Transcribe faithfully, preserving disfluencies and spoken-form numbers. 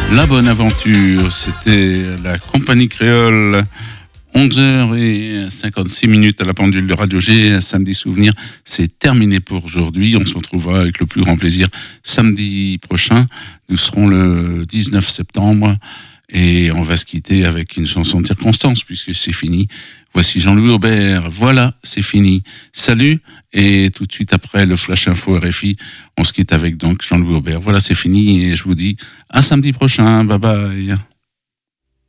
La bonne aventure, c'était la compagnie créole. onze heures cinquante-six minutes à la pendule de Radio G. Un samedi souvenir, c'est terminé pour aujourd'hui. On se retrouvera avec le plus grand plaisir samedi prochain. Nous serons le dix-neuf septembre et on va se quitter avec une chanson de circonstance puisque c'est fini. Voici Jean-Louis Aubert. Voilà, c'est fini. Salut. Et tout de suite après le Flash Info R F I, on se quitte avec donc Jean-Louis Aubert. Voilà, c'est fini et je vous dis à samedi prochain. Bye bye.